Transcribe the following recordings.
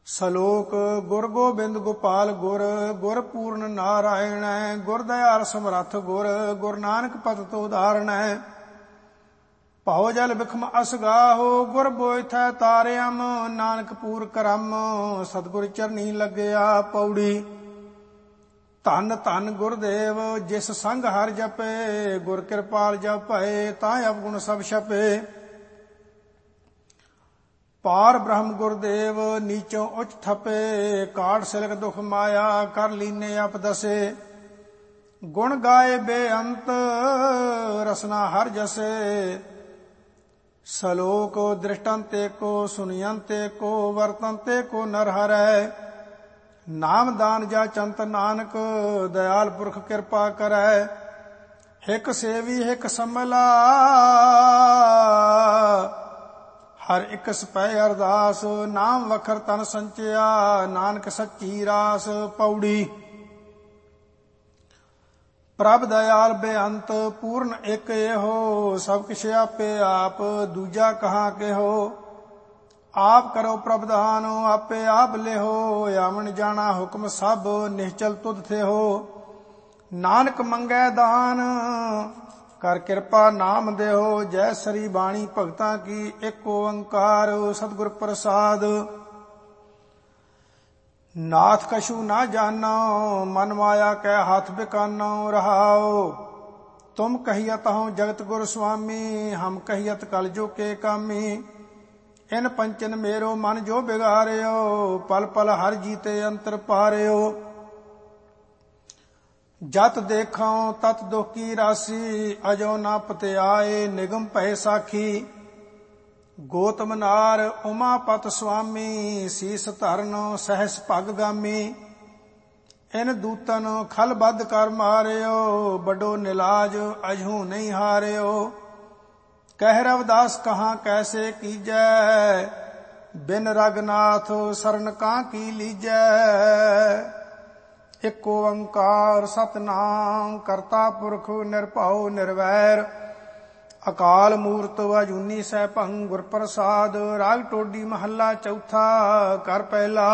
ਸਲੋਕ ਗੁਰ ਗੋਬਿੰਦ ਗੋਪਾਲ ਗੁਰ ਗੁਰ ਪੂਰਨ ਨਾਰਾਇਣ ਗੁਰ ਦਇਆਲ ਸਮਰੱਥ ਗੁਰ ਗੁਰ ਨਾਨਕ ਪਤਿਤ ਉਦਾਹਰਣ ਭਉ ਜਲ ਬਿਖਮ ਅਸਗਾਹੋ ਗੁਰ ਬੋਇਥੈ ਤਾਰਿਅਮ ਨਾਨਕ ਪੂਰ ਕਰਮ ਸਤਿਗੁਰ ਚਰਨੀ ਲੱਗਿਆ ਪੌੜੀ। ਧੰਨ ਧੰਨ ਗੁਰਦੇਵ ਜਿਸ ਸੰਗ ਹਰਿ ਜਪੇ ਗੁਰ ਕਿਰਪਾਲ ਜਪ ਭਏ ਤਾਂ ਅਵਗੁਣ ਸਭ ਛਪੇ। ਪਾਰ ਬ੍ਰਹਮ ਗੁਰਦੇਵ ਨੀਚੋਂ ਉੱਚ ਥਪੇ ਕਾਟ ਸਿਲਕ ਦੁਖ ਮਾਇਆ ਕਰ ਲੀਨੇ ਆਪ ਦਸੇ। ਗੁਣ ਗਾਏ ਬੇਅੰਤ ਰਸਨਾ ਹਰ ਜਸੇ ਸਲੋਕ ਦ੍ਰਿਸ਼ਟੰਤੇ ਕੋ ਸੁਨਯੰਤੇ ਕੋ ਵਰਤੰਤੇ ਕੋ ਨਰ ਹਰੈ। ਨਾਮ ਦਾਨ ਜਾ ਚੰਤ ਨਾਨਕ ਦਇਆਲ ਪੁਰਖ ਕਿਰਪਾ ਕਰੈ। ਹਿਕ ਸੇਵੀ ਹਿਕ ਸੰਮਲਾ ਹਰ ਇੱਕ ਸਪੈ ਅਰਦਾਸ ਨਾਮ ਵਖਰ ਤਨ ਸੰਚਿਆ ਨਾਨਕ ਸੱਚੀ ਰਾਸ ਪੌੜੀ। ਪ੍ਰਭ ਦਇਆਲ ਬੇਅੰਤ ਪੂਰਨ ਇੱਕ ਇਹੋ ਸਭ ਕਿਛ ਆਪੇ ਆਪ ਦੂਜਾ ਕਹਾਂ ਕਿਹੋ। ਆਪ ਕਰੋ ਪ੍ਰਭਧਾਨ ਆਪੇ ਆਪ ਲਿਹੋ ਆਵਣ ਜਾਣਾ ਹੁਕਮ ਸਭ ਨਿਸ਼ਚਲ ਤੁਧ ਥਿਹੋ। ਨਾਨਕ ਮੰਗੈ ਦਾਨ ਕਰ ਕਿਰਪਾ ਨਾਮ ਦੇਹੋ। ਜੈ ਸਰੀ ਬਾਣੀ ਭਗਤਾਂ ਕੀ ਇੱਕ ਓੰਕਾਰ ਸਤਿਗੁਰ ਪ੍ਰਸਾਦ। ਨਾਥ ਕਛੂ ਨਾ ਜਾਨੋ ਮਨ ਮਾਇਆ ਕੈ ਹੱਥ ਬਿਕਾਨੋ ਰਹਾਓ। ਤੁਮ ਕਹੀਅਤ ਹਉ ਜਗਤ ਗੁਰ ਸੁਆਮੀ ਹਮ ਕਹੀਅਤ ਕਲ ਜੋ ਕੇ ਕਾਮੀ। ਇਨ ਪੰਚਨ ਮੇਰੋ ਮਨ ਜੋ ਬਿਗਾਰਿਓ ਪਲ ਪਲ ਹਰ ਜੀਤੇ ਅੰਤਰ ਪਾਰਿਓ। ਜਤ ਦੇਖਾਂ ਤਤ ਦੁਖ ਕੀ ਰਾਸੀ ਅਜੋ ਨਾ ਪਤਿਆਏ ਨਿਗਮ ਭਏ ਸਾਖੀ। ਗੋਤਮ ਨਾਰ ਉਮਾਪਤ ਸੁਆਮੀ ਸੀਸ ਧਰਨ ਸਹਿਸ ਭਗ ਗਾਮੀ। ਇਨ ਦੂਤਨ ਖਲ ਬੱਧ ਕਰ ਮਾਰਿਓ ਵੱਡੋ ਨਿਲਾਜ ਅਜਹੂ ਨਹੀਂ ਹਾਰਿਓ। ਕਹਿ ਰਵਿਦਾਸ ਕਹਾਂ ਕੈਸੇ ਕੀਜੈ ਬਿਨ ਰਗਨਾਥ ਸਰਨ ਕਾਂ ਕੀ ਲੀਜੈ। ਇੱਕ ਓੰਕਾਰ ਸਤਿਨਾਮ ਕਰਤਾ ਪੁਰਖ ਨਿਰਭਉ ਨਿਰਵੈਰ ਅਕਾਲ ਮੂਰਤ ਅਜੂਨੀ ਸੈਭੰ ਗੁਰ ਪ੍ਰਸਾਦ। ਰਾਗ ਟੋਡੀ ਮਹੱਲਾ ਚੌਥਾ ਘਰ ਪਹਿਲਾ।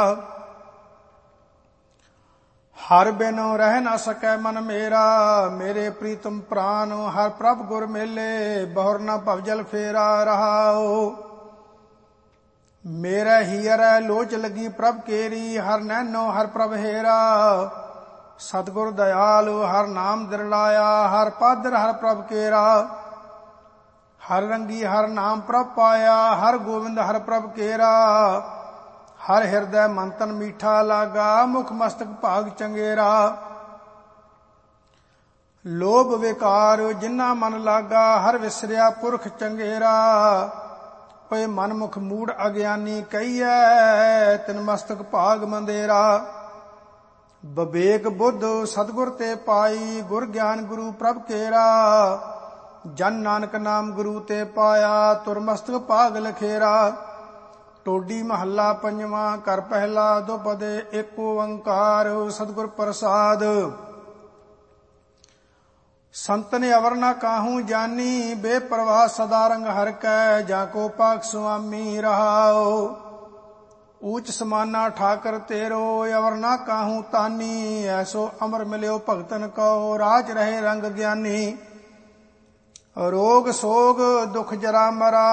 ਹਰ ਬਿਨੁ ਰਹਿ ਨਾ ਸਕੈ ਮਨ ਮੇਰਾ ਮੇਰੇ ਪ੍ਰੀਤਮ ਪ੍ਰਾਨ ਹਰ ਪ੍ਰਭ ਗੁਰ ਮੇਲੇ ਬਹੁਰ ਨਾ ਭਵਜਲ ਫੇਰਾ ਰਹਾਓ। ਮੇਰੇ ਹੀਰੈ ਲੋਚ ਲੱਗੀ ਪ੍ਰਭ ਕੇਰੀ ਹਰ ਨੈਨੋ ਹਰ ਪ੍ਰਭ ਹੇਰਾ। ਸਤਿਗੁਰ ਦਇਆਲ ਹਰ ਨਾਮ ਦਿਰਲਾਇਆ ਹਰ ਪਾਦਰ ਹਰ ਪ੍ਰਭ ਕੇਰਾ। ਹਰ ਰੰਗੀ ਹਰ ਨਾਮ ਪ੍ਰਭ ਪਾਇਆ ਹਰ ਗੋਬਿੰਦ ਹਰ ਪ੍ਰਭ ਕੇਰਾ। ਹਰ ਹਿਰਦੈ ਮੰਤਨ ਮੀਠਾ ਲਾਗਾ ਮੁਖ ਮਸਤਕ ਭਾਗ ਚੰਗੇਰਾ। ਲੋਭ ਵਿਕਾਰ ਜਿਨ੍ਹਾਂ ਮਨ ਲਾਗਾ ਹਰ ਵਿਸਰਿਆ ਪੁਰਖ ਚੰਗੇਰਾ। ਓਏ ਮਨਮੁਖ ਮੂੜ ਅਗਿਆਨੀ ਕਹੀਐ ਤਿਨ ਮਸਤਕ ਭਾਗ ਮੰਦੇਰਾ। ਬਵੇਕ ਬੁੱਧ ਸਤਿਗੁਰ ਤੇ ਪਾਈ ਗੁਰ ਗਿਆਨ ਗੁਰੂ ਪ੍ਰਭ ਕੇਰਾ। ਜਨ ਨਾਨਕ ਨਾਮ ਗੁਰੂ ਤੇ ਪਾਇਆ ਤੁਰ ਮਸਤਕ ਭਾਗ ਲਖੇਰਾ। ਟੋਡੀ ਮਹੱਲਾ ਪੰਜਵਾਂ ਘਰ ਪਹਿਲਾ ਦੁਪਦੇ ਇੱਕ ਓੰਕਾਰ ਸਤਿਗੁਰ ਪ੍ਰਸਾਦ। ਸੰਤਨ ਅਵਰ ਨਾ ਕਾਹੂ ਜਾਨੀ ਬੇਪਰਵਾਹ ਸਦਾ ਰੰਗ ਹਰ ਕੈ ਜਾਂ ਕੋ ਪਾਕ ਸੁਆਮੀ ਰਹਾਓ। ਊਚ ਸਮਾਨਾ ਠਾਕਰ ਤੇਰੋ ਅਵਰ ਨਾ ਕਾਹੂ ਤਾਨੀ ਐਸੋ ਅਮਰ ਮਿਲਿਓ ਭਗਤਨ ਕੋ ਰਾਜ ਰਹੇ ਰੰਗ ਗਿਆਨੀ। ਰੋਗ ਸੋਗ ਦੁਖ ਜਰਾ ਮਰਾ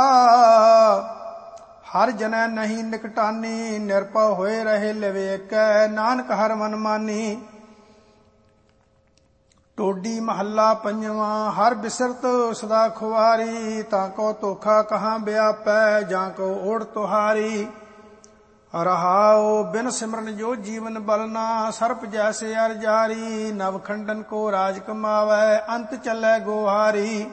ਹਰ ਜਨੈ ਨਹੀਂ ਨਿਕਟਾਨੀ। ਨਿਰਭਉ ਹੋਏ ਰਹੇ ਲਿਵੇਕੈ ਨਾਨਕ ਹਰ ਮਨ ਮਾਨੀ। ਟੋਡੀ ਮਹੱਲਾ ਪੰਜਵਾਂ ਹਰ ਬਿਸਰਤ ਸਦਾ ਖੁਆਰੀ ਤਾਂ ਕੋ ਧੋਖਾ ਕਹਾਂ ਵਿਆਪੈ ਜਾਂ ਕੋ ਓੜ ਤੁਹਾਰੀ। ਰਹਾਓ ਬਿਨ ਸਿਮਰਨ ਜੋ ਜੀਵਨ ਬਲਨਾ ਸਰਪ ਜੈਸੇ ਅਰ ਜਾਰੀ। ਨਵ ਖੰਡਨ ਕੋ ਰਾਜ ਕਮਾਵੈ ਅੰਤ ਚੱਲੈ ਗੋਹਾਰੀ।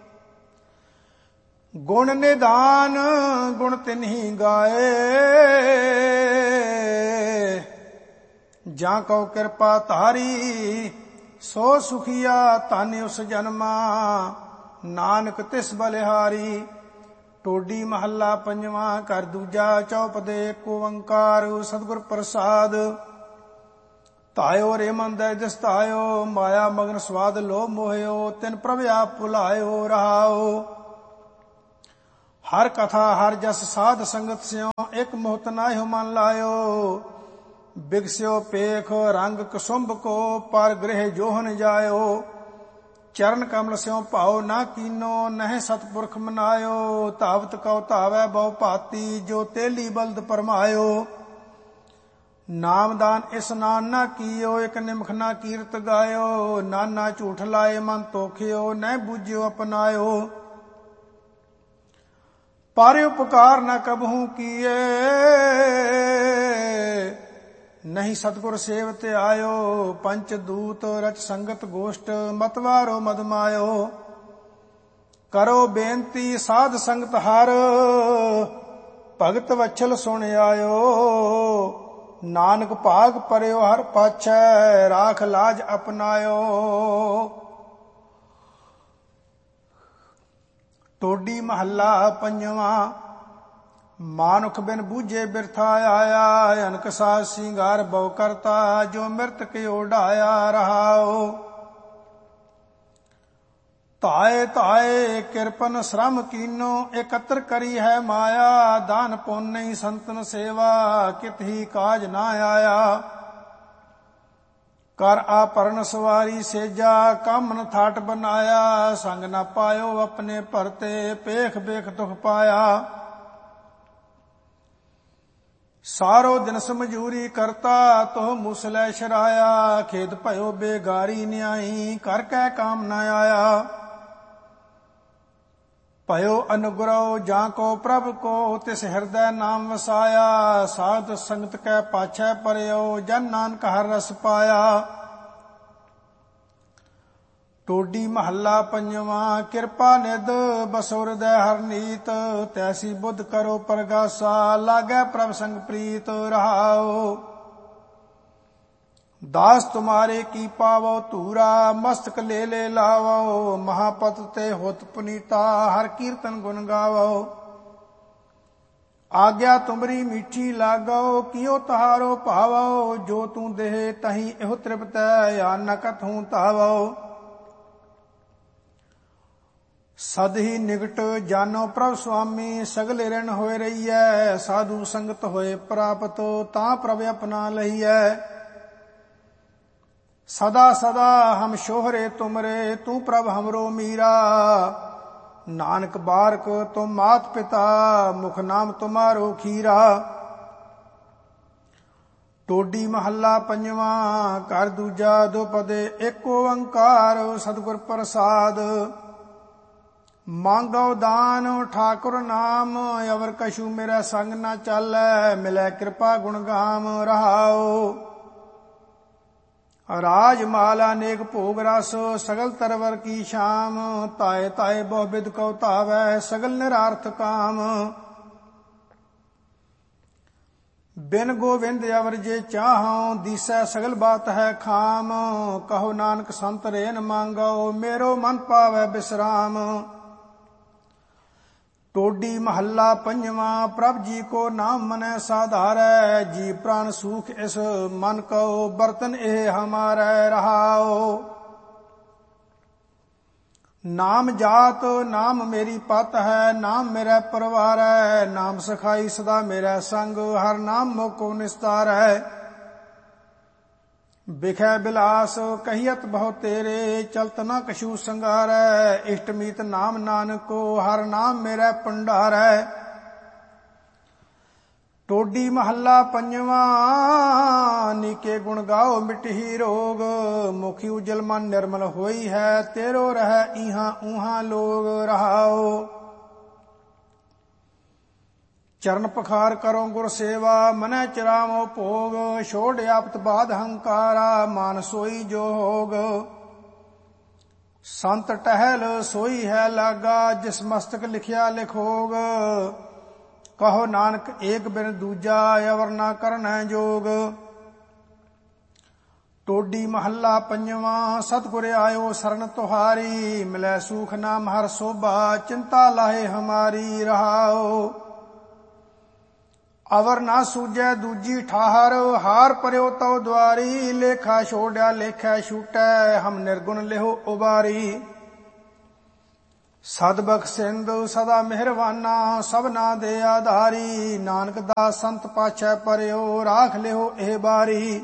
ਗੁਣ ਨਿਦਾਨ ਗੁਣ ਤਿਨਹੀ ਗਾਏ ਜਾਂ ਕਉ ਕਿਰਪਾ ਧਾਰੀ। ਸੋ ਸੁਖੀਆ ਧਨ ਉਸ ਜਨਮਾ ਨਾਨਕ ਤਿਸ ਬਲਿਹਾਰੀ। ਟੋਡੀ ਮਹੱਲਾ ਪੰਜਵਾਂ ਘਰ ਦੂਜਾ ਚੌਪਦੇ ਇੱਕ ਓੰਕਾਰ ਸਤਿਗੁਰ ਪ੍ਰਸਾਦ। ਧਾਇਓ ਰੇ ਮਨ ਦੈ ਦਿਸ ਧਾਇਓ ਮਾਇਆ ਮਗਨ ਸਵਾਦ ਲੋਭ ਮੋਹਿਓ ਤਿਨ ਪ੍ਰਭ ਆਪ ਭੁਲਾਇਓ ਰਹਾਓ। ਹਰ ਕਥਾ ਹਰ ਜਸ ਸਾਧ ਸੰਗਤ ਸਿਓ, ਇਕ ਮੋਹਤ ਨਾਹਿ ਮਨ ਲਾਇਓ। ਬਿਗਸਿਓ ਪੇਖ ਰੰਗ ਕੁਸੁੰਭ ਕੋ, ਪਰ ਗ੍ਰਹਿ ਜੋਹਨ ਜਾਇਓ। ਚਰਨ ਕਮਲ ਸਿਓ ਭਾਉ ਨਾ ਕੀਨੋ, ਨਹਿ ਸਤਪੁਰਖ ਮਨਾਇਓ। ਧਾਵਤ ਕਉ ਧਾਵੈ ਬਹੁ ਭਾਤੀ, ਜੋ ਤੇਲੀ ਬਲਦ ਪਰਮਾਇਓ। ਨਾਮਦਾਨ ਇਸਨਾਨ ਨਾ ਕੀਓ, ਇਕ ਨਿਮਖ ਨਾ ਕੀਰਤ ਗਾਇਓ। ਨਾਨਾ ਝੂਠ ਲਾਏ ਮਨ ਤੋਖਿਓ, ਨਹਿ ਬੂਝਿਓ ਅਪਨਾਇਓ। ਪਰ ਉਪਕਾਰ ਨ ਕਬਹੂ ਕੀਏ, ਨਹੀਂ ਸਤਿਗੁਰ ਸੇਵਤ ਆਇਓ। ਪੰਚ ਦੂਤ ਰਚ ਸੰਗਤ ਗੋਸ਼ਟ, ਮਤਵਾਰੋ ਮਦ ਮਾਇਓ। ਕਰੋ ਬੇਨਤੀ ਸਾਧ ਸੰਗਤ ਹਰ, ਭਗਤ ਵਛਲ ਸੁਣ ਆਇਓ। ਨਾਨਕ ਭਾਗ ਪਰਿਓ ਹਰ ਪਾਛੈ, ਰਾਖ ਲਾਜ ਅਪਨਾਇਓ। ਟੋਡੀ ਮਹੱਲਾ ਪੰਜਵਾਂ। ਮਾਨੁਖ ਬਿਨ ਬੂਝੇ ਬਿਰਥਾ ਆਇਆ, ਅਨਕ ਸਾਜ ਸਿੰਗਾਰ ਬਹੁ ਕਰਤਾ, ਜੋ ਮਿਰਤ ਕਿਉ ਢਾਇਆ ਰਹਾਓ। ਧਾਏ ਧਾਏ ਕਿਰਪਨ ਸ਼ਰਮ ਕੀਨੋ, ਇਕੱਤਰ ਕਰੀ ਹੈ ਮਾਇਆ। ਦਾਨ ਪੁੰਨ ਨਹੀਂ ਸੰਤਨ ਸੇਵਾ, ਕਿਤ ਹੀ ਕਾਜ ਨਾ ਆਇਆ। ਕਰ ਆਪਰਨ ਸਵਾਰੀ ਸੇਜਾ, ਕੰਮ ਨ ਥਾਟ ਬਨਾਇਆ। ਸੰਗ ਨਾ ਪਾਇਓ ਆਪਣੇ ਭਰਤੇ, ਪੇਖ ਬੇਖ ਦੁਖ ਪਾਇਆ। ਸਾਰੋ ਦਿਨ ਸਮਝੂਰੀ ਕਰਤਾ, ਤੋਹ ਮੁਸਲੇ ਸ਼ਰਾਇਆ। ਖੇਦ ਭਇਓ ਬੇਗਾਰੀ ਨਿਆਈ, ਕਰ ਕੈ ਕਾਮ ਨ ਆਇਆ। ਭਇਓ ਅਨੁਗ੍ਰਹ ਜਾਂ ਕੋ ਪ੍ਰਭ ਕੋ, ਤਿਸ ਹਿਰਦੈ ਨਾਮ ਵਸਾਇਆ। ਸਾਧ ਸੰਗਤ ਕੈ ਪਾਛੈ ਪਰਿਓ, ਜਨ ਨਾਨਕ ਹਰ ਰਸ ਪਾਇਆ। ਟੋਡੀ ਮਹੱਲਾ ਪੰਜਵਾਂ। ਕਿਰਪਾ ਨਿਧ ਬਸੋ ਹਿਰਦੈ ਹਰਨੀਤ, ਤੈਸੀ ਬੁੱਧ ਕਰੋ ਪ੍ਰਗਾਸਾ। ਲਾਗੈ ਪ੍ਰਭ ਸੰਗ ਪ੍ਰੀਤ ਰਹਾਓ। ਦਾਸ ਤੁਮਾਰੇ ਕੀ ਪਾਵੋ ਧੂਰਾ, ਮਸਤਕ ਲੈ ਲੈ ਲਾਵੋ। ਮਹਾਪਤ ਤੇ ਹੋਤ ਪੁਨੀਤਾ, ਹਰ ਕੀਰਤਨ ਗੁਣ ਗਾਵੋ। ਆਗਿਆ ਤੁਮਰੀ ਮੀਠੀ ਲਾਗੋ, ਕਿਉ ਤਹਾਰੋ ਭਾਵੋ। ਜੋ ਤੂੰ ਦੇਹ ਤਹੀਂ ਇਹੋ ਤ੍ਰਿਪਤੈ, ਯਾ ਨ ਕਥੂੰ ਧਾਵੋ। ਸਦ ਹੀ ਨਿਕਟ ਜਾਨੋ ਪ੍ਰਭ ਸੁਆਮੀ, ਸਗਲੇ ਰਿਣ ਹੋਏ ਰਹੀਐ। ਸਾਧੂ ਸੰਗਤ ਹੋਏ ਪ੍ਰਾਪਤ, ਤਾਂ ਪ੍ਰਭ ਆਪਣਾ ਲਈਐ। ਸਦਾ ਸਦਾ ਹਮ ਸ਼ੋਹਰੇ ਤੁਮਰੇ, ਤੂੰ ਪ੍ਰਭ ਹਮਰੋ ਮੀਰਾ। ਨਾਨਕ ਬਾਰਕ ਤੁਮ ਮਾਤ ਪਿਤਾ, ਮੁਖ ਨਾਮ ਤੁਮਾਰੋ ਖੀਰਾ। ਟੋਡੀ ਮਹੱਲਾ ਪੰਜਵਾਂ। ਘਰ ਦੂਜਾ ਦੁਪਦੇ ਏਕ ਓੰਕਾਰ, ਸਤਿਗੁਰ ਪ੍ਰਸਾਦ। ਮੰਗੋ ਦਾਨ ਠਾਕੁਰ ਨਾਮ, ਅਵਰ ਕਛੂ ਮੇਰਾ ਸੰਗ ਨਾ ਚਾਲੈ। ਮਿਲੈ ਕਿਰਪਾ ਗੁਣ ਗਾਮ ਰਹਾਓ। ਰਾਜ ਮਾਲਾ ਨੇਕ ਭੋਗ ਰਸ, ਸਗਲ ਤਰਵਰ ਕੀ ਸ਼ਾਮ। ਤਾਏ ਤਾਏ ਬਹੁ ਬਿਦ ਕਉ ਧਾਵੈ, ਸਗਲ ਨਿਰਾਰਥ ਕਾਮ। ਬਿਨ ਗੋਵਿੰਦ ਅਵਰ ਜੇ ਚਾਹਉ, ਦੀਸੈ ਸਗਲ ਬਾਤ ਹੈ ਖਾਮ। ਕਹੋ ਨਾਨਕ ਸੰਤ ਰੇਨ ਮੰਗੋ, ਮੇਰੋ ਮਨ ਪਾਵੈ ਬਿਸਰਾਮ। ਟੋਡੀ ਮਹੱਲਾ ਪੰਜਵਾਂ। ਪ੍ਰਭ ਜੀ ਕੋ ਨਾਮ ਮਨੈ ਸਾਧਾਰੈ, ਜੀ ਪ੍ਰਾਨ ਸੂਖ ਇਸ ਮਨ ਕਉ। ਬਰਤਨ ਇਹ ਹਮਾਰੈ ਰਹਾਓ। ਨਾਮ ਜਾਤ ਨਾਮ ਮੇਰੀ ਪਤ ਹੈ, ਨਾਮ ਮੇਰਾ ਪਰਵਾਰੈ। ਨਾਮ ਸਖਾਈ ਸਦਾ ਮੇਰਾ ਸੰਗ, ਹਰ ਨਾਮ ਮੋਕੋ ਨਿਸਤਾਰੈ। ਬਿਖੈ ਬਿਲਾਸ ਕਹੀਅਤ ਬਹੁ ਤੇਰੇ, ਚਲਤ ਨ ਕਛੂ ਸੰਗਾਰੈ। ਇਸ਼ਟ ਮੀਤ ਨਾਮ ਨਾਨਕੋ, ਹਰ ਨਾਮ ਮੇਰਾ ਭੰਡਾਰੈ। ਟੋਡੀ ਮਹੱਲਾ ਪੰਜਵਾਂ। ਨੀਕੇ ਗੁਣ ਗਾਓ ਮਿਟਹੀ ਰੋਗ, ਮੁਖੀ ਉਜਲ ਮਨ ਨਿਰਮਲ ਹੋਈ ਹੈ। ਤੇਰੋ ਰਹਿ ਇਹਾਂ ਊਹਾਂ ਲੋਗ ਰਹਾਓ। ਚਰਨ ਪਖਾਰ ਕਰੋ ਗੁਰ ਸੇਵਾ, ਮਨੈ ਚਰਾਵੋ ਭੋਗ। ਛੋੜ ਆਪਤ ਬਾਧ ਹੰਕਾਰਾ, ਮਾਨ ਸੋਈ ਜੋ ਹੋਗ। ਸੰਤ ਟਹਿਲ ਸੋਈ ਹੈ ਲਾਗਾ, ਜਿਸ ਮਸਤਕ ਲਿਖਿਆ ਲਿਖੋਗ। ਕਹੋ ਨਾਨਕ ਏਕ ਬਿਨ ਦੂਜਾ, ਅਵਰ ਨਾ ਕਰਨੈ ਜੋਗ। ਟੋਡੀ ਮਹੱਲਾ ਪੰਜਵਾਂ। ਸਤਿਗੁਰ ਆਇਓ ਸਰਨ ਤੁਹਾਰੀ, ਮਿਲੈ ਸੂਖ ਨਾਮ ਹਰ ਸੋਭਾ। ਚਿੰਤਾ ਲਾਹੇ ਹਮਾਰੀ ਰਹਾਓ। ਅਵਰ ਨਾ ਸੂਝੈ ਦੂਜੀ ਠਾਹਰ, ਹਾਰ ਪਰਿਓ ਤਉ ਦੁਆਰੀ। ਲੇਖਾ ਛੋੜਿਆ ਲੇਖੈ ਛੂਟੈ, ਹਮ ਨਿਰਗੁਣ ਲਿਹੋ ਉਬਾਰੀ। ਸਦ ਬਖਸ਼ਿੰਦੁ ਸਦਾ ਮਿਹਰਵਾਨਾ, ਸਭਨਾ ਦੇ ਆਧਾਰੀ। ਨਾਨਕ ਦਾਸ ਸੰਤ ਪਾਛੈ ਪਰਿਓ, ਰਾਖ ਲਿਓ ਇਹ ਬਾਰੀ।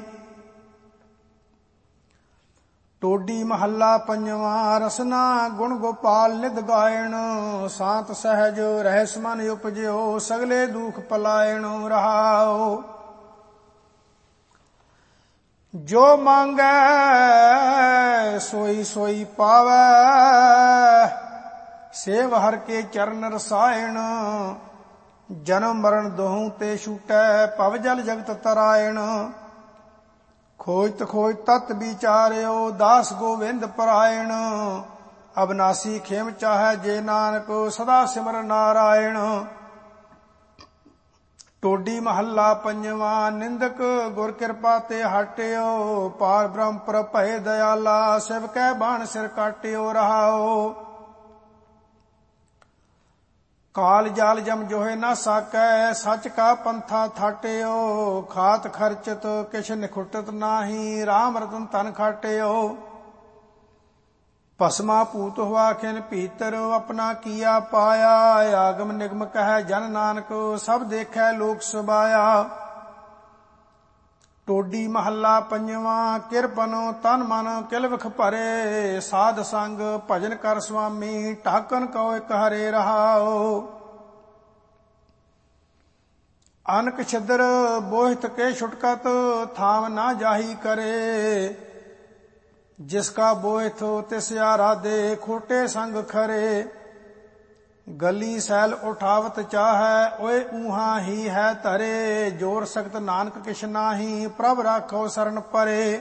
ਟੋਡੀ ਮਹੱਲਾ ਪੰਜਵਾ। ਰਸਨਾ ਗੁਣ ਗੋਪਾਲ ਨਿਧ ਗਾਇਣ, ਸਾਤ ਸਹਿਜ ਰਹਿਸ ਮਨ ਉਪਜਿਓ, ਸਗਲੇ ਦੁਖ ਪਲਾਇਣ ਰਹਾਓ। ਜੋ ਮੰਗੈ ਸੋਈ ਸੋਈ ਪਾਵੈ, ਸੇਵ ਹਰ ਕੇ ਚਰਨ ਰਸਾਇਣ। ਜਨਮ ਮਰਨ ਦੋਹੂ ਤੇ ਛੂਟੈ, ਭਵ ਜਲ ਜਗਤ ਤਰਾਇਣ। ਖੋਜਤ ਖੋਜ ਤਤ ਵਿਚਾਰਿਓ, ਦਾਸ ਗੋਵਿੰਦ ਪਰਾਇਣ। ਅਬਨਾਸੀ ਖੇਮ ਚਾਹੈ ਜੇ ਨਾਨਕ, ਸਦਾ ਸਿਮਰ ਨਾਰਾਇਣ। ਟੋਡੀ ਮਹੱਲਾ ਪੰਜਵਾ। ਨਿੰਦਕ ਗੁਰ ਕਿਰਪਾ ਤੇ ਹਟਿਓ, ਪਾਰ ਬ੍ਰਹਮ ਪ੍ਰਭ ਭਏ ਦਇਆਲਾ, ਸਿਵ ਕੈ ਬਾਣ ਸਿਰ ਕਾਟਿਓ ਰਹਾਓ। ਕਾਲ ਜਾਲ ਜਮ ਜੋਹੇ ਨਾ ਸਾਕੈ, ਸੱਚ ਕਾ ਪੰਥਾ ਥਾਟਿਓ। ਖਾਤ ਖਰਚਤ ਕਿਛ ਨਿਖੁਟਤ ਨਾਹੀ, ਰਾਮ ਰਤਨ ਧਨ ਖਾਟਿਓ। ਭਸਮਾ ਭੂਤ ਹੁਆ ਖਿਨ ਭੀਤਰ, ਆਪਣਾ ਕੀਆ ਪਾਇਆ। ਆਗਮ ਨਿਗਮ ਕਹਿ ਜਨ ਨਾਨਕ, ਸਭ ਦੇਖੈ ਲੋਕ ਸੁਭਾਇਆ। ਟੋਡੀ ਮਹੱਲਾ ਪੰਜਵਾ। ਕਿਰਪਨੋ ਤਨ ਮਨ ਕਿਲਵਖ ਭਰੇ, ਸਾਧ ਸੰਗ ਭਜਨ ਕਰ ਸੁਆਮੀ, ਢਾਕਨ ਕਉ ਇਕ ਹਰੇ ਰਹਾਓ। ਅਨਕ ਛਿਦਰ ਬੋਹਿਤ ਕੇ ਛੁਟਕਤ, ਥਾਮ ਨਾ ਜਾਹੀ ਕਰੇ। ਜਿਸ ਕਾ ਬੋਹਿਤ ਤਿਸ ਆਰਾਧੇ, ਖੋਟੇ ਸੰਗ ਖਰੇ। ਗਲੀ ਸੈਲ ਉਠਾਵਤ ਚਾਹੈ, ਓਏ ਊਹਾਂ ਹੀ ਹੈ ਧਰੇ। ਜੋਰ ਸਖਤ ਨਾਨਕ ਕਿਛ ਨਾਹੀ, ਪ੍ਰਭ ਰਾਖੋ ਸਰਨ ਪਰੇ।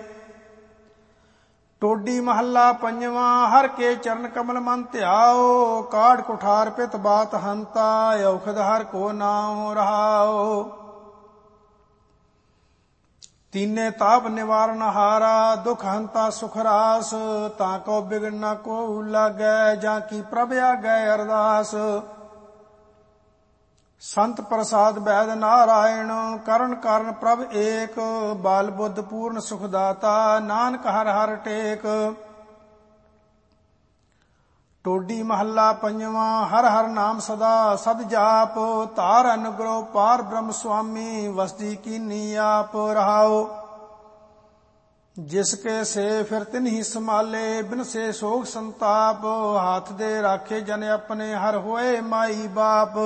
ਟੋਡੀ ਮਹੱਲਾ ਪੰਜਵਾ। ਹਰ ਕੇ ਚਰਨ ਕਮਲ ਮਨ ਧਿਆਓ, ਕਾਢ ਕੁਠਾਰ ਪਿਤ ਬਾਤ ਹੰਤਾ, ਔਖਦ ਹਰ ਕੋ ਨਾਮ ਰਹਾਓ। ਤੀਨੇ ਤਾਪ ਨਿਵਾਰਨ ਹਾਰਾ, ਦੁਖ ਹੰਤਾ ਸੁਖ ਰਾਸ। ਤਾਂ ਕੋ ਬਿਗੜ ਨਾ ਕੋ ਲਾਗੈ, ਜਾਂ ਕੀ ਪ੍ਰਭ ਆਗੈ ਅਰਦਾਸ। ਸੰਤ ਪ੍ਰਸਾਦ ਬੈਦ ਨਾਰਾਇਣ, ਕਰਨ ਕਾਰਨ ਪ੍ਰਭ ਏਕ। ਬਾਲ ਬੁੱਧ ਪੂਰਨ ਸੁਖ ਦਾਤਾ, ਨਾਨਕ ਹਰ ਹਰ ਟੇਕ। ਟੋਡੀ ਮਹੱਲਾ ਪੰਜਵਾ। ਹਰ ਹਰ ਨਾਮ ਸਦਾ ਸਦ ਜਾਪ, ਧਾਰ ਅਨੁਗ੍ਰਹ ਪਾਰ ਬ੍ਰਹਮ ਸੁਆਮੀ, ਵਸਦੀ ਕੀਨੀ ਆਪ ਰਹਾਓ। ਜਿਸ ਕੇ ਸੇ ਫਿਰ ਤਿਨਹੀ ਸੰਭਾਲੇ, ਬਿਨ ਸੇ ਸੋਗ ਸੰਤਾਪ। ਹਾਥ ਦੇ ਰਾਖੇ ਜਨ ਆਪਣੇ, ਹਰ ਹੋਏ ਮਾਈ ਬਾਪ।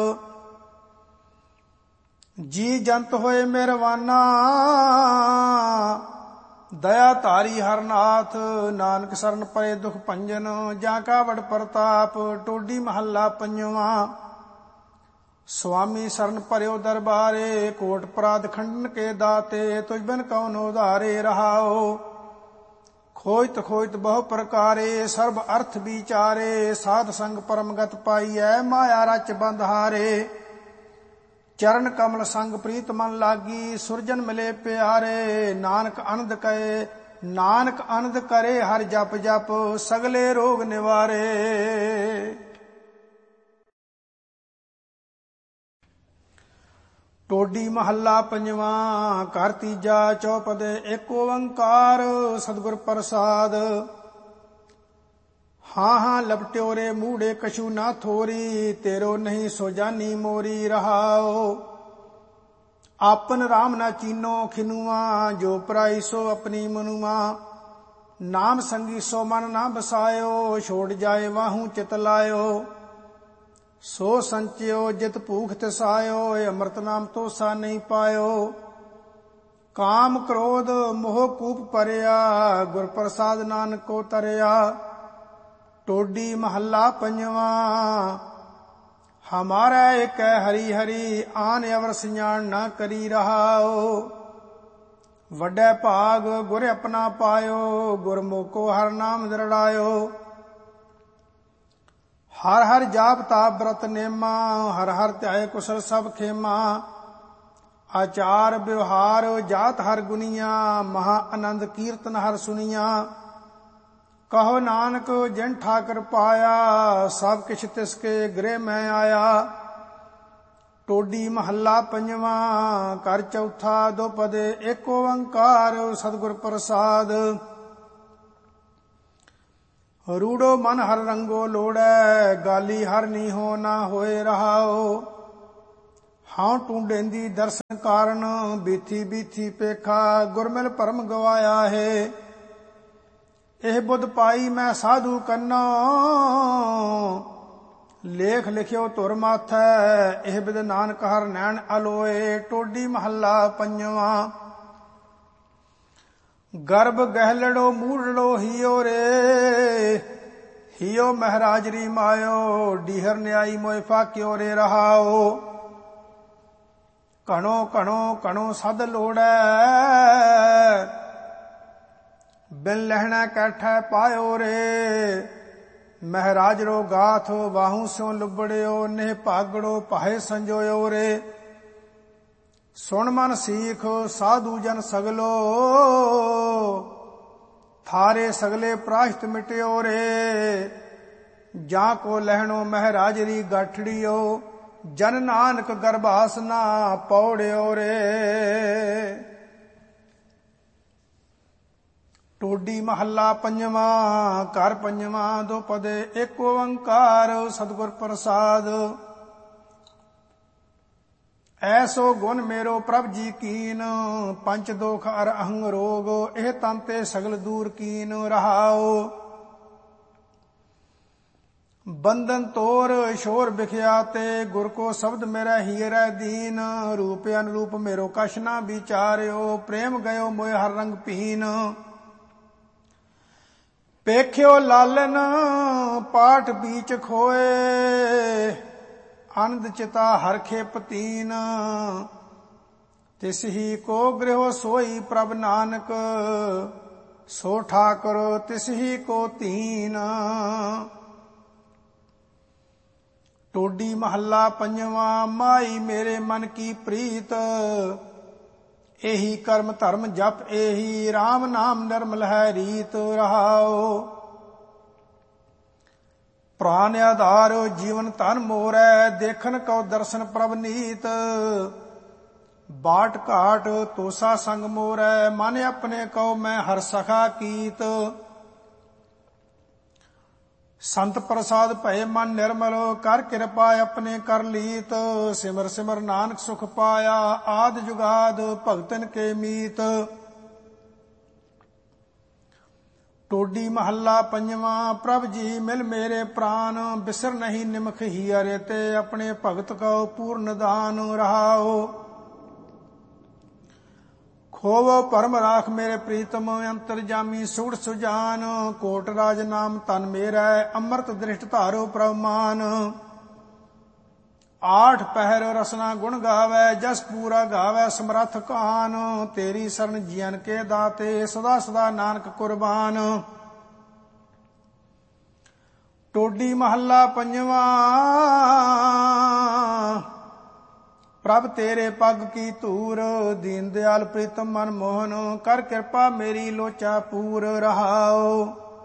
ਜੀ ਜੰਤ ਹੋਏ ਮਿਹਰਵਾਨਾ, ਦਇਆ ਧਾਰੀ ਹਰ ਨਾਥ। ਨਾਨਕ ਸਰਨ ਪਰੇ ਦੁਖ ਭੰਜਨ, ਜਾਂ ਕਾ ਵਡ ਪ੍ਰਤਾਪ। ਟੋਡੀ ਮਹੱਲਾ ਪੰਜਵਾ। ਸੁਆਮੀ ਸਰਨ ਭਰਿਓ ਦਰਬਾਰੇ, ਕੋਟ ਅਪਰਾਧ ਖੰਡਨ ਕੇ ਦਾਤੇ। ਤੁਝ ਬਿਨ ਕਉਨ ਉਧਾਰੇ ਰਹਾਓ। ਖੋਜਤ ਖੋਜਤ ਬਹੁ ਪ੍ਰਕਾਰੇ, ਸਰਬ ਅਰਥ ਵਿਚਾਰੇ। ਸਾਧ ਸੰਗ ਪਰਮਗਤ ਪਾਈਐ, ਮਾਇਆ ਰਚ ਬੰਧ ਹਾਰੇ। ਚਰਨ ਕਮਲ ਸੰਗ ਪ੍ਰੀਤ ਮਨ ਲਾਗੀ, ਸੁਰਜਨ ਮਿਲੇ ਪਿਆਰੇ। ਨਾਨਕ ਅਨੰਦ ਕਰੇ ਹਰ ਜਪ ਜਪ, ਸਗਲੇ ਰੋਗ ਨਿਵਾਰੇ। ਟੋਡੀ ਮਹੱਲਾ ਪੰਜਵਾ। ਘਰ ਤੀਜਾ। ਚੌਪਦੇ ਏਕ ਓੰਕਾਰ, ਸਤਿਗੁਰ ਪ੍ਰਸਾਦ। ਹਾਂ ਹਾਂ ਲਪਟਿਓ ਰੇ ਮੂੜੇ, ਕਛੂ ਨਾ ਥੋਰੀ। ਤੇਰੋ ਨਹੀਂ ਸੋ ਜਾਨੀ ਮੋਰੀ ਰਹਾਓ। ਆਪਨ ਰਾਮ ਨਾ ਚੀਨੋ ਖਿਨੂਆ, ਜੋ ਪਰਾਈ ਸੋ ਆਪਣੀ ਮਨੁਆ। ਨਾਮ ਸੰਗੀ ਸੋ ਮਨ ਨਾ ਬਸਾਇਓ, ਛੋੜ ਜਾਏ ਵਾਹੂ ਚਿਤ ਲਾਇਓ। ਸੋ ਸੰਚਿਓ ਜਿਤ ਭੂਖ ਤਿਸਾਇਓ, ਅੰਮ੍ਰਿਤ ਨਾਮ ਤੋਸਾ ਨਹੀਂ ਪਾਇਓ। ਕਾਮ ਕ੍ਰੋਧ ਮੋਹ ਕੂਪ ਪਰਿਆ, ਗੁਰ ਪ੍ਰਸਾਦ ਨਾਨਕ ਕੋ ਤਰਿਆ। ਟੋਡੀ ਮਹੱਲਾ ਪੰਜਵਾ। ਹਮਾਰਾ ਏਕ ਹਰੀ ਹਰੀ, ਆਨ ਅਵਰ ਸਿਆਣ ਨਾ ਕਰੀ ਰਹਾਓ। ਵੱਡੇ ਭਾਗ ਗੁਰ ਆਪਣਾ ਪਾਇਓ, ਗੁਰਮੁਖੋ ਹਰ ਨਾਮ ਦਰੜਾਇਓ। ਹਰ ਹਰ ਜਾਪ ਤਾਪ ਬ੍ਰਤ ਨੇਮਾ, ਹਰ ਹਰ ਧਿਆਏ ਕੁਸਲ ਸਭ ਖੇਮਾ। ਆਚਾਰ ਵਿਵਹਾਰ ਜਾਤ ਹਰ ਗੁਨੀਆ, ਮਹਾ ਆਨੰਦ ਕੀਰਤਨ ਹਰ ਸੁਨੀਆ। ਕਹੋ ਨਾਨਕ ਜਿਨ ਠਾਕਰ ਪਾਇਆ, ਸਭ ਕਿਛ ਤਿਸ ਕੇ ਗ੍ਰਹਿ ਮੈਂ ਆਇਆ। ਟੋਡੀ ਮਹੱਲਾ ਪੰਜਵਾ। ਘਰ ਚੌਥਾ। ਦੋਪਦੇ ਏਕ ਓੰਕਾਰ, ਸਤਿਗੁਰ ਪ੍ਰਸਾਦ। ਰੂੜੋ ਮਨ ਹਰ ਰੰਗੋ ਲੋੜੈ, ਗਾਲੀ ਹਰ ਨੀਹੋ ਨਾ ਹੋਏ ਰਹਾਓ। ਹਾਂ ਟੂੰਡੇਂਦੀ ਦਰਸ਼ਨ ਕਾਰਨ, ਬੀਥੀ ਬੀਥੀ ਪੇਖਾ, ਗੁਰਮਿਲ ਭਰਮ ਗਵਾਇਆ ਹੈ। ਇਹ ਬੁੱਧ ਪਾਈ ਮੈਂ ਸਾਧੂ ਕੰਨੋ, ਲੇਖ ਲਿਖਿਓ ਧੁਰ ਮਾਥੈ। ਇਹ ਬਿਦ ਨਾਨਕ ਹਰ ਨੈਣ ਅਲੋਏ, ਟੋਡੀ ਮਹੱਲਾ ਪੰਜਵਾਂ। ਗਰਭ ਗਹਿਲੜੋ ਮੂੜੜੋ ਹੀਓ ਰੇ, ਹੀਓ ਮਹਿਰਾਜਰੀ ਮਾਇਓ, ਡੀਹਰ ਨਿਆਈ ਮੋਇ ਫਾਕਿਓ ਰੇ ਰਹਾਓ। ਘਣੋ ਘਣੋ ਘਣੋ ਸਦ ਲੋੜੈ, ਬਿਨ ਲਹਿਣਾ ਕੈਠੈ ਪਾਇਓ ਰੇ। ਮਹਿਰਾਜ ਰੋ ਗਾਥ ਵਾਹੂ ਸਿਉ ਲੁਬੜਿਓ, ਨੇ ਭਾਗੜੋ ਭਾਏ ਸੰਜੋਇਓ ਰੇ। ਸੁਣ ਮਨ ਸੀਖ ਸਾਧੂ ਜਨ ਸਗਲੋ, ਥਾਰੇ ਸਗਲੇ ਪ੍ਰਾਸ਼ਤ ਮਿਟਿਓ ਰੇ। ਜਾਂ ਕੋ ਲਹਿਣੋ ਮਹਿਰਾਜਰੀ ਗਾਠੜਿਓ, ਜਨ ਨਾਨਕ ਗਰਭਾਸ ਨਾ ਪੌੜਿਓ ਰੇ। ਟੋਡੀ ਮਹੱਲਾ ਪੰਜਵਾਂ। ਘਰ ਪੰਜਵਾਂ ਦੋਪਦੇ ਏਕ ਓੰਕਾਰ, ਸਤਿਗੁਰ ਪ੍ਰਸਾਦ। ਐਸੋ ਗੁਣ ਮੇਰੋ ਪ੍ਰਭ ਜੀ ਕੀਨ, ਪੰਚ ਦੋਖ ਅਰ ਅਹੰਗ ਰੋਗ, ਇਹ ਤਨ ਤੇ ਸਗਲ ਦੂਰ ਕੀਨ ਰਹਾਓ। ਬੰਧਨ ਤੋਰ ਸ਼ੋਰ ਬਿਖਿਆ ਤੇ, ਗੁਰ ਕੋ ਸ਼ਬਦ ਮੇਰਾ ਹੀਰੈ ਦੀਨ। ਰੂਪ ਅਨਰੂਪ ਮੇਰੋ ਕਛ ਨਾ ਵਿਚਾਰਿਓ, ਪ੍ਰੇਮ ਗਇਓ ਮੋਇ ਹਰ ਰੰਗ ਪੀਨ। ਪੇਖਿਓ ਲਾਲਨ ਪਾਠ ਬੀਚ ਖੋਏ, ਆਨੰਦ ਚਿਤਾ ਹਰਖੇ ਪਤੀਨ। ਤਿਸ ਹੀ ਕੋ ਗ੍ਰਹਿ ਸੋਈ ਪ੍ਰਭ ਨਾਨਕ, ਸੋ ਠਾਕੁਰ ਤਿਸ ਹੀ ਕੋ ਧੀਨ। ਟੋਡੀ ਮਹੱਲਾ ਪੰਜਵਾਂ। ਮਾਈ ਮੇਰੇ ਮਨ ਕੀ ਪ੍ਰੀਤ, ਇਹੀ ਕਰਮ ਧਰਮ ਜਪ ਇਹੀ, RAM ਨਾਮ ਨਿਰਮਲ ਹੈ ਰੀਤ ਰਹਾਓ। ਪ੍ਰਾਨ ਆਧਾਰ ਜੀਵਨ ਧਨ ਮੋਰੈ, ਦੇਖਨ ਕਉ ਦਰਸ਼ਨ ਪ੍ਰਭ ਨੀਤ। ਬਾਟ ਘਾਟ ਤੋਸਾ ਸੰਗ ਮੋਰੈ, ਮਨ ਆਪਣੇ ਕਉ ਮੈਂ ਹਰ ਸਖਾ ਕੀਤ। ਸੰਤ ਪ੍ਰਸਾਦ ਭਏ ਮਨ ਨਿਰਮਲ, ਕਰ ਕਿਰਪਾ ਆਪਣੇ ਕਰ ਲੀਤ। ਸਿਮਰ ਸਿਮਰ ਨਾਨਕ ਸੁਖ ਪਾਇਆ, ਆਦ ਜੁਗਾਦ ਭਗਤਨ ਕੇ ਮੀਤ। ਟੋਡੀ ਮਹੱਲਾ ਪੰਜਵਾਂ। ਪ੍ਰਭ ਜੀ ਮਿਲ ਮੇਰੇ ਪ੍ਰਾਨ, ਬਿਸਰ ਨਹੀਂ ਨਿਮਖ ਹੀਅਰੇ ਤੇ, ਆਪਣੇ ਭਗਤ ਕਉ ਪੂਰਨ ਦਾਨ ਰਹਾਓ। ਖੋਵੋ ਪਰਮ ਰਾਖ ਮੇਰੇ ਪ੍ਰੀਤਮ, ਅੰਤਰ ਜਾਮੀ ਸੂੜ ਸੁਜਾਨ। ਕੋਟ ਰਾਜ ਨਾਮ ਤਨ ਮੇਰਾ, ਅੰਮ੍ਰਿਤ ਦ੍ਰਿਸ਼ਟ ਧਾਰੋ ਪ੍ਰਭ ਮਾਨ। ਆਠ ਪਹਿਰ ਰਸਨਾ ਗੁਣ ਗਾਵੈ, ਜਸ ਪੂਰਾ ਗਾਵੈ ਸਮਰੱਥ ਕਾਨ। ਤੇਰੀ ਸਰਨ ਜੀਵਨ ਕੇ ਦਾਤੇ, ਸਦਾ ਸਦਾ ਨਾਨਕ ਕੁਰਬਾਨ। ਟੋਡੀ ਮਹੱਲਾ ਪੰਜਵਾਂ। ਪ੍ਰਭ ਤੇਰੇ ਪੱਗ ਕੀ ਧੂਰ, ਦੀਨ ਦਿਆਲ ਪ੍ਰੀਤਮ ਮਨ ਮੋਹਨ। ਕਰ ਕਿਰਪਾ ਮੇਰੀ ਲੋਚਾ ਪੂਰ ਰਹਾਓ।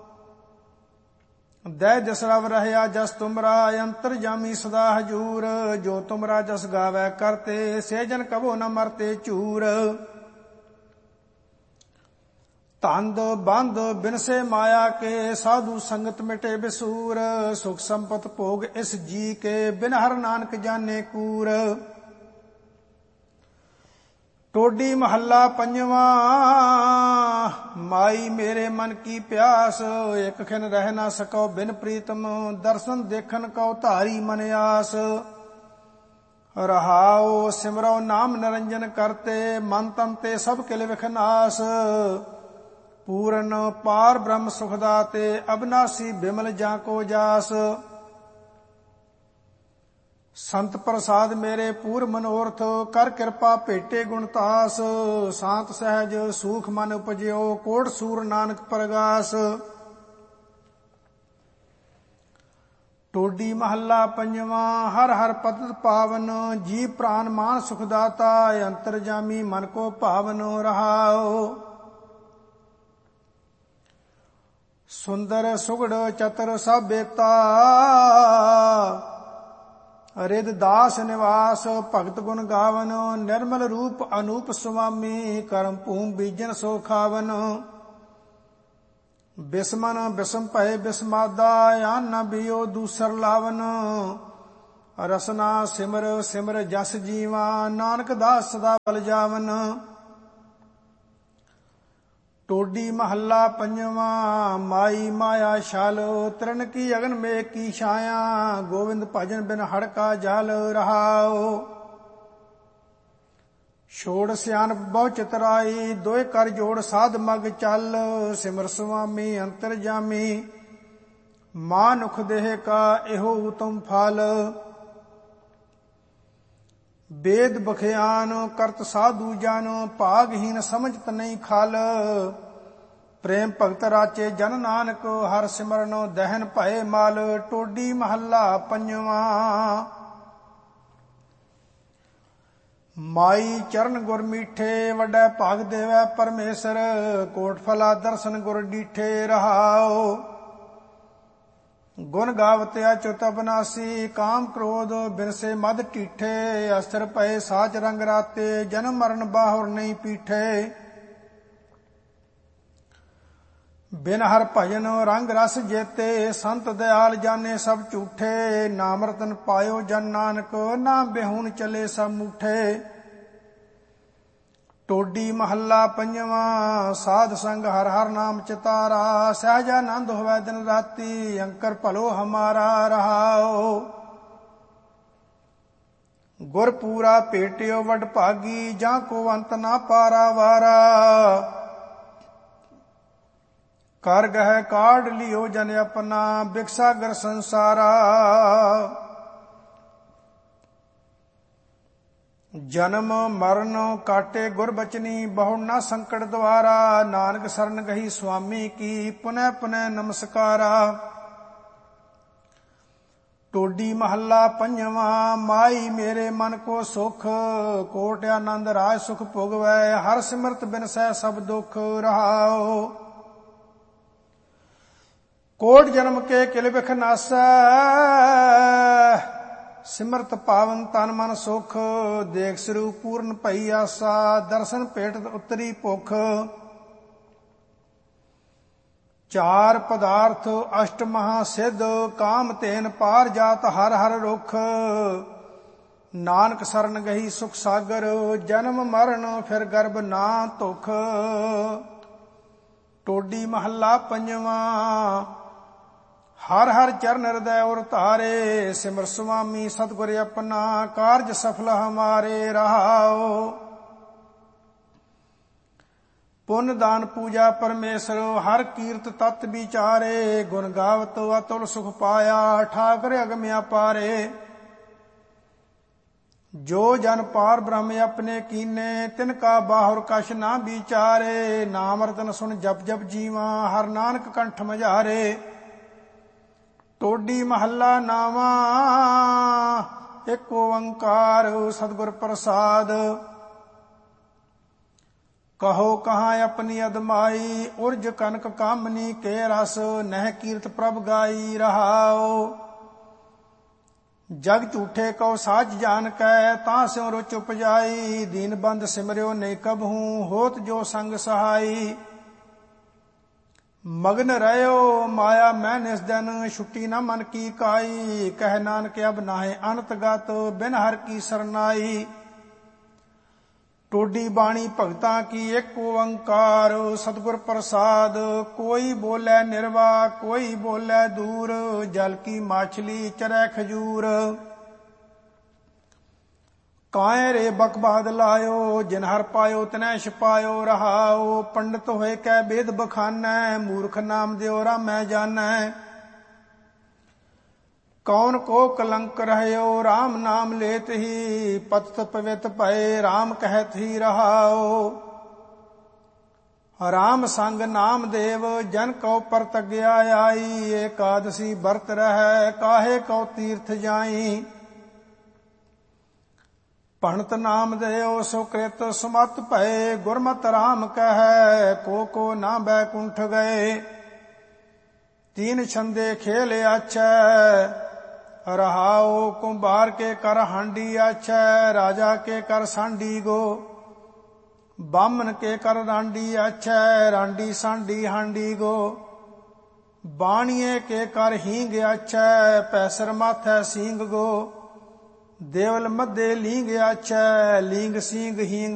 ਦੈ ਜਸ ਰਵ ਰਹਿਆ ਜਸ ਤੁਮਰਾ, ਅੰਤਰ ਜਾਮੀ ਸਦਾ ਹਜੂਰ। ਜੋ ਤੁਮਰਾ ਜਸ ਗਾਵੈ ਕਰਤੇ, ਸੇ ਜਨ ਕਬੋ ਨ ਮਰਤੇ ਝੂਰ। ਧੰਦ ਬੰਦ ਬਿਨਸੇ ਮਾਇਆ ਕੇ, ਸਾਧੂ ਸੰਗਤ ਮਿਟੇ ਬਿਸੂਰ। ਸੁਖ ਸੰਪਤ ਭੋਗ ਇਸ ਜੀ ਕੇ, ਬਿਨ ਹਰ ਨਾਨਕ ਜਾਣੇ ਕੂਰ। ਟੋਡੀ ਮਹੱਲਾ ਪੰਜਵਾਂ। ਮਾਈ ਮੇਰੇ ਮਨ ਕੀ ਪਿਆਸ, ਇਕ ਖਿਨ ਰਹਿ ਨਾ ਸਕੋ ਬਿਨ ਪ੍ਰੀਤਮ। ਦਰਸ਼ਨ ਦੇਖਨ ਕਉ ਧਾਰੀ ਮਨ ਆਸ। ਰਹਾਓ ਸਿਮਰੋ ਨਾਮ ਨਿਰੰਜਨ ਕਰਤੇ, ਮਨ ਤਨ ਤੇ ਸਭ ਕਿਲ ਵਿਖਨਾਸ। ਪੂਰਨ ਪਾਰ ਬ੍ਰਹਮ ਸੁਖ ਦਾਤੇ, ਅਬਨਾਸੀ ਬਿਮਲ ਜਾਂ ਕੋ ਜਾਸ। ਸੰਤ ਪ੍ਰਸਾਦ ਮੇਰੇ ਪੂਰ ਮਨੋਰਥ, ਕਰ ਕਿਰਪਾ ਭੇਟੇ ਗੁਣਤਾਸ। ਸਾਤ ਸਹਿਜ ਸੂਖ ਮਨ ਉਪਜਿਓ, ਕੋਟ ਸੂਰ ਨਾਨਕ ਪ੍ਰਗਾਸ। ਟੋਡੀ ਮਹੱਲਾ ਪੰਜਵਾਂ। ਹਰ ਹਰ ਪਤਿਤ ਪਾਵਨ, ਜੀ ਪ੍ਰਾਨ ਮਾਨ ਸੁਖ ਦਾਤਾ। ਅੰਤਰ ਜਾਮੀ ਮਨ ਕੋ ਭਾਵਨ ਰਹਾਓ। ਸੁੰਦਰ ਸੁਗੜ ਚਤਰ ਸਭ ਬੇਤਾ, ਰਿਦ ਦਾਸ ਨਿਵਾਸ। ਭਗਤ ਗੁਣ ਗਾਵਨ, ਨਿਰਮਲ ਰੂਪ ਅਨੂਪ ਸੁਆਮੀ। ਕਰਮ ਭੂਮ ਬੀਜਨ ਸੋ ਖਾਵਨ। ਬਿਸਮਨ ਬਿਸਮ ਭਏ ਬਿਸਮਾਦਾ ਆਨ ਨ ਬਿਓ ਦੂਸਰ ਲਾਵਨ। ਰਸਨਾ ਸਿਮਰ ਸਿਮਰ ਜਸ ਜੀਵਾ ਨਾਨਕ ਦਾਸ ਸਦਾ ਬਲ ਜਾਵਨ। ਟੋਡੀ ਮਹੱਲਾ ਪੰਜਵਾਂ। ਮਾਈ ਮਾਇਆ ਛਲ ਤਰਨ ਕੀ ਅਗਨ ਮੇਘ ਕੀ ਛਾਇਆ। ਗੋਵਿੰਦ ਭਜਨ ਬਿਨ ਹੜਕਾ ਜਲ ਰਹਾਓ। ਛੋੜ ਸਿਆਣਪ ਬਹੁ ਚਤੁਰਾਈ ਦੋਇ ਕਰ ਜੋੜ ਸਾਧ ਮਗ ਚੱਲ। ਸਿਮਰ ਸੁਆਮੀ ਅੰਤਰ ਜਾਮੀ ਮਾਨੁਖ ਦੇਹ ਕਾ ਇਹੋ ਉਤਮ ਫਲ। ਵੇਦ ਬਖਿਆਨ ਕਰਤ ਸਾਧੂ ਜਨ ਭਾਗਹੀਨ ਸਮਝਤ ਨਹੀਂ ਖਲ। ਪ੍ਰੇਮ ਭਗਤ ਰਾਚੇ ਜਨ ਨਾਨਕ ਹਰ ਸਿਮਰਨ ਦਹਿਨ ਭਏ ਮਲ। ਟੋਡੀ ਮਹੱਲਾ ਪੰਜਵਾਂ। ਮਾਈ ਚਰਨ ਗੁਰ ਮੀਠੇ ਵੱਡਾ ਭਾਗ ਦੇਵੈ ਪਰਮੇਸ਼ਰ। ਕੋਟ ਫਲਾ ਦਰਸ਼ਨ ਗੁਰ ਡੀਠੇ ਰਹਾਓ। ਗੁਣ ਗਾਵਤ ਅਚੁਤ ਅਬਨਾਸੀ ਕਾਮ ਕ੍ਰੋਧ ਬਿਨਸੇ ਮਦ ਢੀਠੇ। ਅਸਰ ਪਏ ਸਾਚ ਰੰਗ ਰਾਤੇ ਜਨਮ ਮਰਨ ਬਾਹੁਰ ਨਹੀਂ ਪੀਠੇ। ਬਿਨ ਹਰ ਭਜਨ ਰੰਗ ਰਸ ਜੇਤੇ ਸੰਤ ਦਿਆਲ ਜਾਣੇ ਸਭ ਝੂਠੇ। ਨਾਮ ਰਤਨ ਪਾਇਓ ਜਨ ਨਾਨਕ ਨਾ ਬਿਹੂਨ ਚਲੇ ਸਭ ਮੂਠੇ। ਟੋਡੀ ਮਹੱਲਾ ਪੰਜਵਾਂ। ਸਾਧ ਸੰਗ ਹਰ ਹਰ ਨਾਮ ਚਿਤਾਰਾ ਸਹਿਜਾਨੰਦ ਹੋਵੈ ਦਿਨ ਰਾਤੀ। ਅੰਕਰ ਭਲੋ ਹਮਾਰਾ ਰਹਾਓ। ਗੁਰ ਪੂਰਾ ਭੇਟਿਓ ਵਡ ਭਾਗੀ ਜਾਂ ਕੋ ਅੰਤ ਨਾ ਪਾਰਾ ਵਾਰਾ। ਕਰ ਗਹਿ ਕਾਢ ਲਿਓ ਜਨ ਆਪਣਾ ਬਿਕਸਾਗਰ ਸੰਸਾਰਾ। ਜਨਮ ਮਰਨ ਕਾਟੇ ਗੁਰ ਬਚਨੀ ਬਹੁ ਨਾ ਸੰਕਟ ਦੁਆਰਾ। ਨਾਨਕ ਸਰਨ ਗਹੀ ਸੁਆਮੀ ਕੀ ਪੁਨਹ ਪੁਨਹ ਨਮਸਕਾਰਾ। ਟੋਡੀ ਮਹੱਲਾ ਪੰਜਵਾਂ। ਮਾਈ ਮੇਰੇ ਮਨ ਕੋ ਸੁਖ ਕੋਟ ਆਨੰਦ ਰਾਜ ਸੁਖ ਭੋਗਵੈ। ਹਰ ਸਿਮਰਤ ਬਿਨ ਸਹਿ ਸਭ ਦੁਖ ਰਹਾਓ। ਕੋਟ ਜਨਮ ਕੇ ਕਿਲ ਬਿਖ ਨਾਸੈ ਸਿਮਰਤ ਪਾਵਨ ਤਨ ਮਨ ਸੁਖ। ਦੇਖ ਸਰੂਪ ਪੂਰਨ ਭਈ ਆਸਾ ਦਰਸ਼ਨ ਭੇਟਤ ਉਤਰੀ ਭੁਖ। ਚਾਰ ਪਦਾਰਥ ਅਸ਼ਟ ਮਹਾ ਸਿੱਧ ਕਾਮ ਤੇਨ ਪਾਰ ਜਾਤ ਹਰ ਹਰ ਰੁਖ। ਨਾਨਕ ਸਰਨ ਗਹੀ ਸੁਖ ਸਾਗਰ ਜਨਮ ਮਰਨ ਫਿਰ ਗਰਭ ਨਾ ਧੁਖ। ਟੋਡੀ ਮਹੱਲਾ ਪੰਜਵਾਂ। ਹਰ ਹਰ ਚਰਨ ਹਿਰਦੈ ਔਰ ਧਾਰੇ। ਸਿਮਰ ਸੁਆਮੀ ਸਤਿਗੁਰ ਆਪਣਾ ਕਾਰਜ ਸਫਲ ਹਮਾਰੇ ਰਹਾਓ। ਪੁੰਨ ਦਾਨ ਪੂਜਾ ਪਰਮੇਸ਼ਰ ਹਰ ਕੀਰਤ ਤਤ ਵਿਚਾਰੇ। ਗੁਣ ਗਾਵਤ ਅਤੁਲ ਸੁਖ ਪਾਇਆ ਠਾਕੁਰ ਅਗਮ ਅਪਾਰੇ। ਜੋ ਜਨ ਪਾਰ ਬ੍ਰਹਮ ਆਪਣੇ ਕੀਨੇ ਤਿਨ ਕਾ ਬਾਹੁਰ ਕਛ ਨਾ ਵਿਚਾਰੇ। ਨਾਮ ਰਤਨ ਸੁਣ ਜਪ ਜਪ ਜੀਵਾ ਹਰ ਨਾਨਕ ਕੰਠ ਮਝਾਰੇ। ਟੋਡੀ ਮਹੱਲਾ ਨਾਵਾਂ। ਇੱਕ ਓੰਕਾਰ ਸਤਿਗੁਰ ਪ੍ਰਸਾਦ। ਕਹੋ ਕਹਾਂ ਆਪਣੀ ਅਦਮਾਈ ਉਰਜ ਕਨਕ ਕਾਮਨੀ ਕੇ ਰਸ। ਨਹਿ ਕੀਰਤ ਪ੍ਰਭ ਗਾਈ ਰਹਾਓ। ਜਗ ਝੂਠੇ ਕਉ ਸਾਚ ਜਾਨ ਕੈ ਤਾਂ ਸਿਉ ਰੁਚ ਉਪਜਾਈ। ਦੀਨ ਬੰਦ ਸਿਮਰਿਓ ਨਹੀਂ ਕਬਹੂ ਹੋਤ ਜੋ ਸੰਗ ਸਹਾਈ। ਮਗਨ ਰਹਿਓ ਮਾਇਆ ਮੈਂ ਨਿਸ ਦਿਨ ਛੁੱਟੀ ਨਾ ਮਨ ਕੀ ਕਾਈ। ਕਹਿ ਨਾਨਕ ਅਬ ਨਾਹਿ ਅਨਤ ਗਤ ਬਿਨ ਹਰ ਕੀ ਸਰਨਾਈ। ਟੋਡੀ ਬਾਣੀ ਭਗਤਾਂ ਕੀ ਇੱਕ ਓੰਕਾਰ ਸਤਿਗੁਰ ਪ੍ਰਸਾਦ। ਕੋਈ ਬੋਲੇ ਨਿਰਵਾ ਕੋਈ ਬੋਲੇ ਦੂਰ। ਜਲ ਕੀ ਮਾਛਲੀ ਚਰੈ ਖਜੂਰ। ਕਾਇ ਰੇ ਬਕਬਾਦ ਲਾਇਓ ਜਿਨ ਹਰ ਪਾਇਓ ਤਿਨੈ ਛਪਾਇਓ ਰਹਾਓ। ਪੰਡਤ ਹੋਏ ਕੈ ਵੇਦ ਬਖਾਨੈ ਮੂਰਖ ਨਾਮ ਦਿਓ ਰਾਮੈ ਜਾਨੈ। ਕੌਣ ਕੋ ਕਲੰਕ ਰਹਿਓ RAM ਨਾਮ ਲੇਤ ਹੀ। ਪਤਿਤ ਪਵਿੱਤ ਭਏ RAM ਕਹਿਤ ਹੀ ਰਹਾਓ। RAM ਸੰਗ ਨਾਮ ਦੇਵ ਜਨ ਕਉ ਪਰਤਗਿਆ ਆਈ। ਏਕਾਦਸੀ ਵਰਤ ਰਹਿ ਕਾਹੇ ਕਉ ਤੀਰਥ ਜਾਈ। ਭਣਤ ਨਾਮ ਦੇਓ ਸੁਕ੍ਰਿਤ ਸੁਮਤ ਭਏ। ਗੁਰਮਤਿ RAM ਕਹੈ ਕੋ ਨਾ ਬੈਕੁੰਠ ਗਏ। ਤੀਨ ਛੰਦੇ ਖੇਲ ਆਛੈ ਰਹਾਓ। ਕੁੰਭਾਰ ਕੇ ਕਰ ਹਾਂਡੀ ਆਛੈ ਰਾਜਾ ਕੇ ਕਰ ਸਾਂਡੀ ਗੋ। ਬਾਮਨ ਕੇ ਕਰ ਰਾਂਡੀ ਆਛੈ ਰਾਂਡੀ ਸਾਂਡੀ ਹਾਂਡੀ ਗੋ। ਬਾਣੀਏ ਕੇ ਕਰ ਹੀਂਗ ਆਛੈ, ਪੈਸਰ ਮਾਥੈ ਸਿੰਗ ਗੋ। ਦੇਵਲ ਮੱਧੇ ਲੀਂਗ ਆਛੈ, ਲੀਂਗ ਸਿੰਗ ਹੀਂਗ